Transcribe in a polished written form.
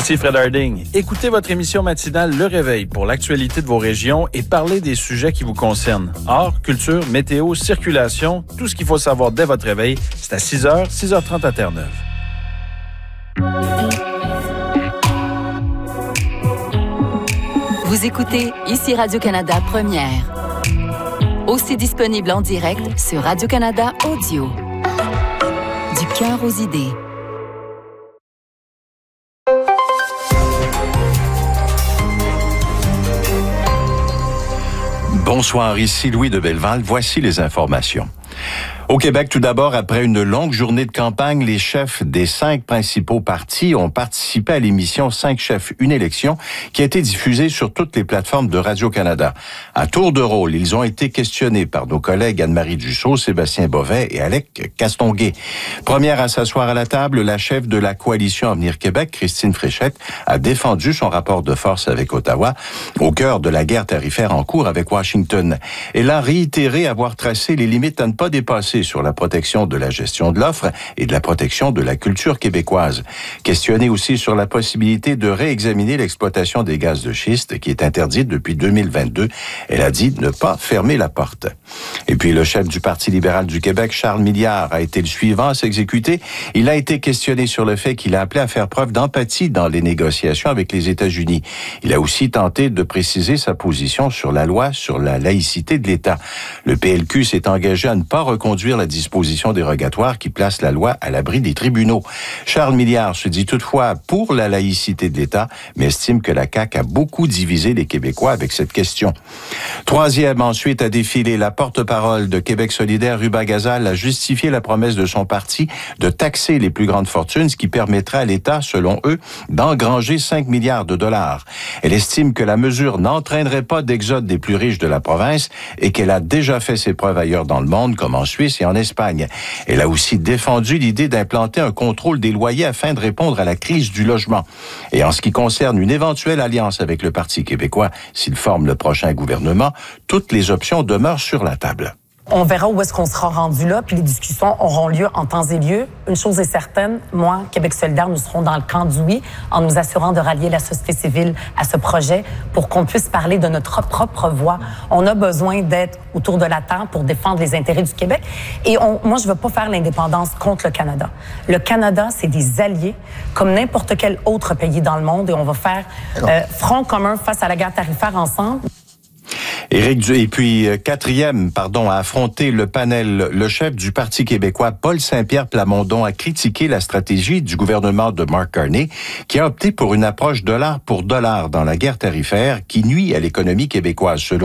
Ici Fred Harding. Écoutez votre émission matinale Le Réveil pour l'actualité de vos régions et parlez des sujets qui vous concernent. Art, culture, météo, circulation, tout ce qu'il faut savoir dès votre réveil, c'est à 6h, 6h30 à Terre-Neuve. Vous écoutez Ici Radio-Canada Première. Aussi disponible en direct sur Radio-Canada Audio. Du cœur aux idées. Bonsoir, ici Louis de Belleval. Voici les informations. Au Québec, tout d'abord, après une longue journée de campagne, les chefs des 5 principaux partis ont participé à l'émission 5 chefs, une élection, qui a été diffusée sur toutes les plateformes de Radio-Canada. À tour de rôle, ils ont été questionnés par nos collègues Anne-Marie Dussault, Sébastien Bovet et Alec Castonguay. Première à s'asseoir à la table, la chef de la coalition Avenir Québec, Christine Fréchette, a défendu son rapport de force avec Ottawa, au cœur de la guerre tarifaire en cours avec Washington. Elle a réitéré avoir tracé les limites à ne pas dépasser sur la protection de la gestion de l'offre et de la protection de la culture québécoise. Questionnée aussi sur la possibilité de réexaminer l'exploitation des gaz de schiste qui est interdite depuis 2022, elle a dit ne pas fermer la porte. Et puis le chef du Parti libéral du Québec, Charles Milliard, a été le suivant à s'exécuter. Il a été questionné sur le fait qu'il a appelé à faire preuve d'empathie dans les négociations avec les États-Unis. Il a aussi tenté de préciser sa position sur la loi sur la laïcité de l'État. Le PLQ s'est engagé à ne pas reconduire la disposition dérogatoire qui place la loi à l'abri des tribunaux. Charles Milliard se dit toutefois pour la laïcité de l'État, mais estime que la CAQ a beaucoup divisé les Québécois avec cette question. Troisième, ensuite, a défilé la porte-parole de Québec solidaire, Ruba Gazal, a justifié la promesse de son parti de taxer les plus grandes fortunes, ce qui permettrait à l'État, selon eux, d'engranger 5 milliards de dollars. Elle estime que la mesure n'entraînerait pas d'exode des plus riches de la province et qu'elle a déjà fait ses preuves ailleurs dans le monde, comme en Suisse et en Espagne. Elle a aussi défendu l'idée d'implanter un contrôle des loyers afin de répondre à la crise du logement. Et en ce qui concerne une éventuelle alliance avec le Parti québécois, s'il forme le prochain gouvernement, toutes les options demeurent sur la table. On verra où est-ce qu'on sera rendu là, puis les discussions auront lieu en temps et lieu. Une chose est certaine, moi, Québec solidaire, nous serons dans le camp du oui, en nous assurant de rallier la société civile à ce projet pour qu'on puisse parler de notre propre voix. On a besoin d'être autour de la table pour défendre les intérêts du Québec. Et moi, je veux pas faire l'indépendance contre le Canada. Le Canada, c'est des alliés, comme n'importe quel autre pays dans le monde, et on va faire front commun face à la guerre tarifaire ensemble. Et puis, quatrième, à affronter le panel, le chef du Parti québécois, Paul Saint-Pierre Plamondon, a critiqué la stratégie du gouvernement de Mark Carney, qui a opté pour une approche dollar pour dollar dans la guerre tarifaire qui nuit à l'économie québécoise, selon